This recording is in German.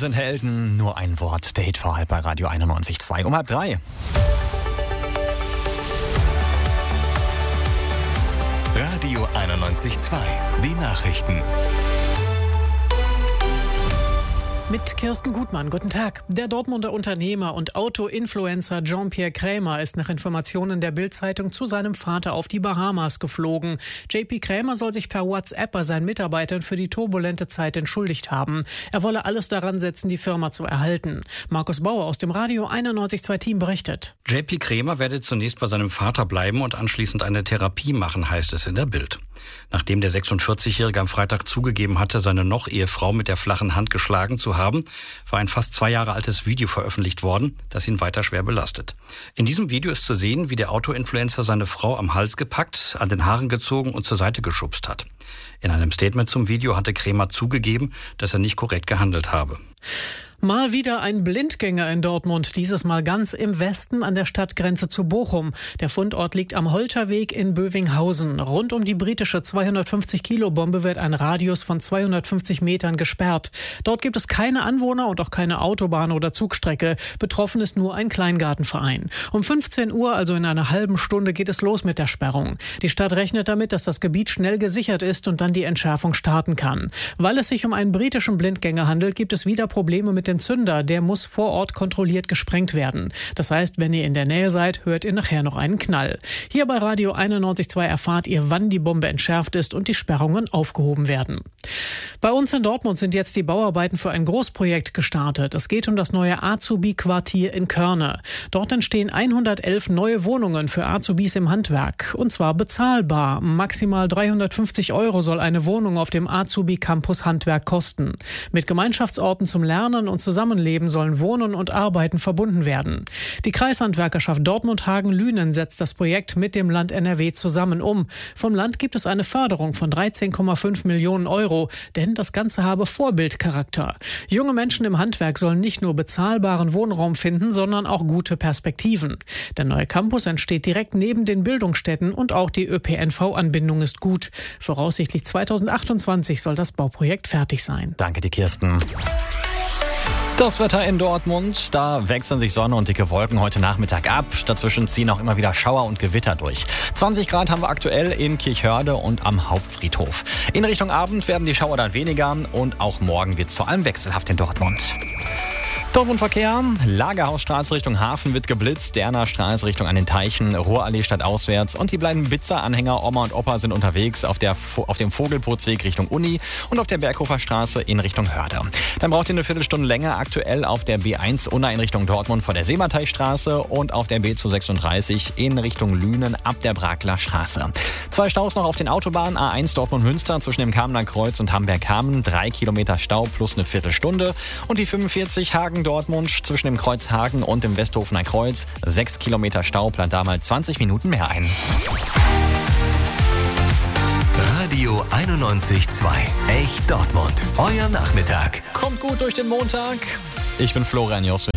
sind Helden, nur ein Wort. Der Hit vor halb bei Radio 91.2 um 2:30. Radio 91.2, die Nachrichten. Mit Kirsten Gutmann, guten Tag. Der Dortmunder Unternehmer und Auto-Influencer Jean-Pierre Krämer ist nach Informationen der Bild-Zeitung zu seinem Vater auf die Bahamas geflogen. JP Krämer soll sich per WhatsApp bei seinen Mitarbeitern für die turbulente Zeit entschuldigt haben. Er wolle alles daran setzen, die Firma zu erhalten. Markus Bauer aus dem Radio 91.2 Team berichtet. JP Krämer werde zunächst bei seinem Vater bleiben und anschließend eine Therapie machen, heißt es in der Bild. Nachdem der 46-Jährige am Freitag zugegeben hatte, seine Noch-Ehefrau mit der flachen Hand geschlagen zu haben, war ein fast 2 Jahre altes Video veröffentlicht worden, das ihn weiter schwer belastet. In diesem Video ist zu sehen, wie der Auto-Influencer seine Frau am Hals gepackt, an den Haaren gezogen und zur Seite geschubst hat. In einem Statement zum Video hatte Krämer zugegeben, dass er nicht korrekt gehandelt habe. Mal wieder ein Blindgänger in Dortmund, dieses Mal ganz im Westen an der Stadtgrenze zu Bochum. Der Fundort liegt am Holterweg in Bövinghausen. Rund um die britische 250-Kilo-Bombe wird ein Radius von 250 Metern gesperrt. Dort gibt es keine Anwohner und auch keine Autobahn oder Zugstrecke. Betroffen ist nur ein Kleingartenverein. Um 15 Uhr, also in einer halben Stunde, geht es los mit der Sperrung. Die Stadt rechnet damit, dass das Gebiet schnell gesichert ist und dann die Entschärfung starten kann. Weil es sich um einen britischen Blindgänger handelt, gibt es wieder Probleme mit dem Zünder, der muss vor Ort kontrolliert gesprengt werden. Das heißt, wenn ihr in der Nähe seid, hört ihr nachher noch einen Knall. Hier bei Radio 91.2 erfahrt ihr, wann die Bombe entschärft ist und die Sperrungen aufgehoben werden. Bei uns in Dortmund sind jetzt die Bauarbeiten für ein Großprojekt gestartet. Es geht um das neue Azubi-Quartier in Körne. Dort entstehen 111 neue Wohnungen für Azubis im Handwerk. Und zwar bezahlbar. Maximal 350 € soll eine Wohnung auf dem Azubi-Campus Handwerk kosten. Mit Gemeinschaftsorten zum Lernen und Zusammenleben sollen Wohnen und Arbeiten verbunden werden. Die Kreishandwerkerschaft Dortmund-Hagen-Lünen setzt das Projekt mit dem Land NRW zusammen um. Vom Land gibt es eine Förderung von 13,5 Millionen €, denn das Ganze habe Vorbildcharakter. Junge Menschen im Handwerk sollen nicht nur bezahlbaren Wohnraum finden, sondern auch gute Perspektiven. Der neue Campus entsteht direkt neben den Bildungsstätten und auch die ÖPNV-Anbindung ist gut. Voraussichtlich 2028 soll das Bauprojekt fertig sein. Danke dir, Kirsten. Das Wetter in Dortmund, da wechseln sich Sonne und dicke Wolken heute Nachmittag ab. Dazwischen ziehen auch immer wieder Schauer und Gewitter durch. 20 Grad haben wir aktuell in Kirchhörde und am Hauptfriedhof. In Richtung Abend werden die Schauer dann weniger und auch morgen wird es vor allem wechselhaft in Dortmund. Dortmund-Verkehr, Lagerhausstraße Richtung Hafen wird geblitzt, Derner Straße Richtung an den Teichen, Ruhrallee stadtauswärts und die beiden Bitzer-Anhänger Oma und Opa sind unterwegs auf dem Vogelputzweg Richtung Uni und auf der Berghofer Straße in Richtung Hörde. Dann braucht ihr eine Viertelstunde länger aktuell auf der B1 Unna in Richtung Dortmund vor der Seemateichstraße und auf der B236 in Richtung Lünen ab der Brakler Straße. 2 Staus noch auf den Autobahnen A1 Dortmund-Münster zwischen dem Kamener Kreuz und Hamberg-Kamen, 3 Kilometer Stau plus eine Viertelstunde und die 45 Hagen-Dortmund zwischen dem Kreuz Hagen und dem Westhofener Kreuz, 6 Kilometer Stau, plant da mal 20 Minuten mehr ein. Radio 91.2, echt Dortmund. Euer Nachmittag. Kommt gut durch den Montag. Ich bin Florian Jost.